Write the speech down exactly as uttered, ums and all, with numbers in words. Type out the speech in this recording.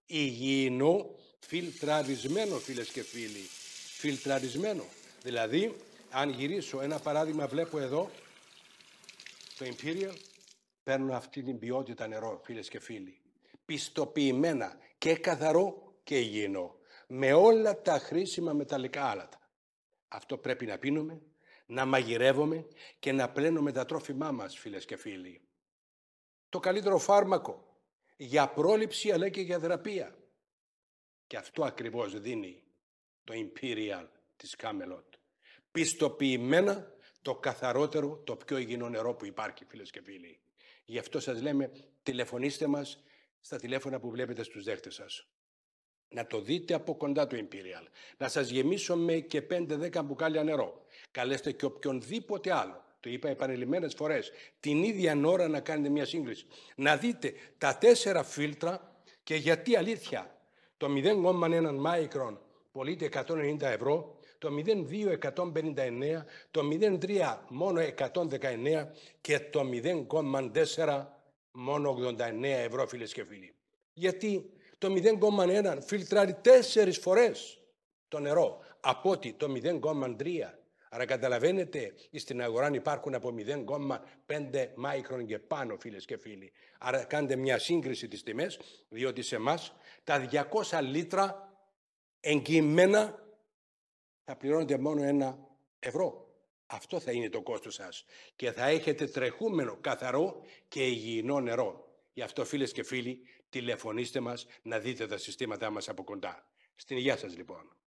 υγιεινό, φιλτραρισμένο, φίλες και φίλοι. Φιλτραρισμένο. Δηλαδή, αν γυρίσω ένα παράδειγμα, βλέπω εδώ το Imperial, παίρνω αυτή την ποιότητα νερό, φίλες και φίλοι. Πιστοποιημένα και καθαρό και υγιεινό. Με όλα τα χρήσιμα μεταλλικά άλατα. Αυτό πρέπει να πίνουμε, να μαγειρεύουμε και να πλένουμε τα τρόφιμά μας, φίλες και φίλοι. Το καλύτερο φάρμακο για πρόληψη αλλά και για θεραπεία. Και αυτό ακριβώς δίνει το Imperial της Camelot. Πιστοποιημένα το καθαρότερο, το πιο υγιεινό νερό που υπάρχει, φίλες και φίλοι. Γι' αυτό σας λέμε, τηλεφωνήστε μας στα τηλέφωνα που βλέπετε στους δέχτες σας. Να το δείτε από κοντά το Imperial. Να σας γεμίσω με και πέντε δέκα μπουκάλια νερό. Καλέστε και οποιονδήποτε άλλο. Το είπα επανειλημμένες φορές. Την ίδια ώρα να κάνετε μια σύγκριση. Να δείτε τα τέσσερα φίλτρα και γιατί αλήθεια. Το μηδέν κόμμα ένα μάικρον πωλείται εκατόν ενενήντα ευρώ, το μηδέν κόμμα δύο εκατόν πενήντα εννέα, το μηδέν κόμμα τρία μόνο εκατόν δεκαεννέα και το μηδέν κόμμα τέσσερα μόνο ογδόντα εννέα ευρώ, φίλες και φίλοι. Γιατί το μηδέν κόμμα ένα φιλτράρει τέσσερις φορές το νερό από ότι το μηδέν κόμμα τρία. Άρα καταλαβαίνετε, στην αγορά υπάρχουν από μηδέν κόμμα πέντε μάικρον και πάνω, φίλες και φίλοι. Άρα κάντε μια σύγκριση τις τιμές, διότι σε εμάς τα διακόσια λίτρα εγγυημένα θα πληρώνετε μόνο ένα ευρώ. Αυτό θα είναι το κόστος σας και θα έχετε τρεχούμενο, καθαρό και υγιεινό νερό. Γι' αυτό, φίλες και φίλοι, τηλεφωνήστε μας να δείτε τα συστήματά μας από κοντά. Στην υγεία σας λοιπόν.